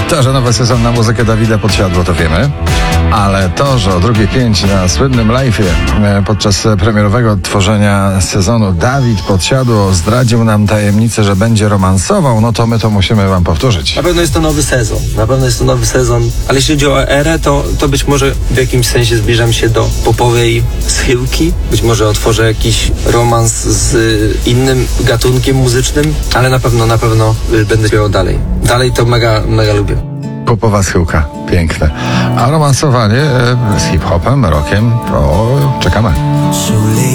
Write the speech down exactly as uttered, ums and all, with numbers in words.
To, że nowy sezon na muzykę Dawida Podsiadło, to wiemy. Ale to, że o drugie pięć na słynnym live'ie podczas premierowego odtworzenia sezonu Dawid Podsiadło zdradził nam tajemnicę, że będzie romansował, no to my to musimy wam powtórzyć. Na pewno jest to nowy sezon, na pewno jest to nowy sezon, ale jeśli chodzi o erę, to, to być może w jakimś sensie zbliżam się do popowej schyłki. Być może otworzę jakiś romans z innym gatunkiem muzycznym, ale na pewno, na pewno będę śpiewał dalej. Dalej to mega, mega lubię. Popowa schyłka, piękne. A romansowanie e, z hip-hopem, rockiem, to czekamy.